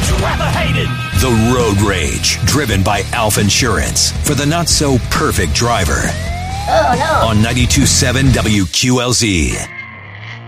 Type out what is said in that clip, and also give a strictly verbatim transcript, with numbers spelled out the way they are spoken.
you rather hated? The Road Rage, driven by Alf Insurance for the not so perfect driver. Oh no. On ninety-two point seven W Q L Z.